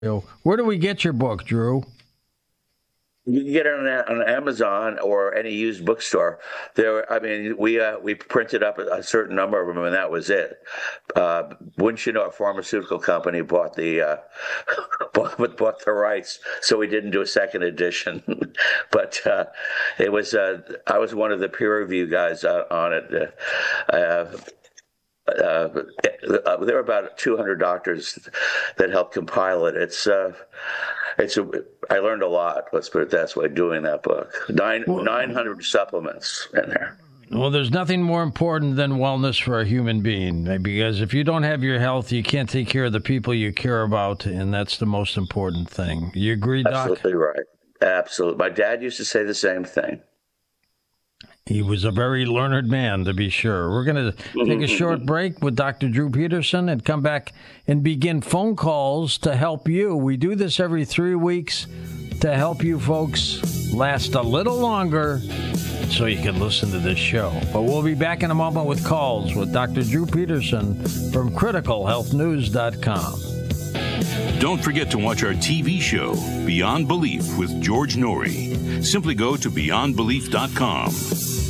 Where do we get your book, Drew? You can get it on Amazon or any used bookstore. We printed up a certain number of them, and that was it. Wouldn't you know, a pharmaceutical company bought the bought the rights, so we didn't do a second edition. But it was I was one of the peer review guys on it. There were about 200 doctors that helped compile it. I learned a lot. Let's put it that way. Doing that book, 900 supplements in there. Well, there's nothing more important than wellness for a human being, because if you don't have your health, you can't take care of the people you care about, and that's the most important thing. You agree, Doc? Absolutely right. Absolutely. My dad used to say the same thing. He was a very learned man, to be sure. We're going to take a short break with Dr. Drew Peterson and come back and begin phone calls to help you. We do this every 3 weeks to help you folks last a little longer so you can listen to this show. But we'll be back in a moment with calls with Dr. Drew Peterson from criticalhealthnews.com. Don't forget to watch our TV show, Beyond Belief with George Norrie. Simply go to beyondbelief.com.